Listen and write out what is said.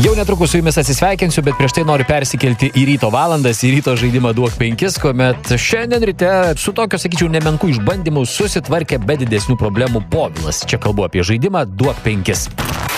Jau netrukus su jumis atsisveikinsiu, bet prieš tai noriu persikelti į ryto valandas, į ryto žaidimą Duok 5, kuomet šiandien ryte su tokio, sakyčiau, nemenku išbandymu susitvarkė be didesnių problemų Povilas. Čia kalbu apie žaidimą Duok 5.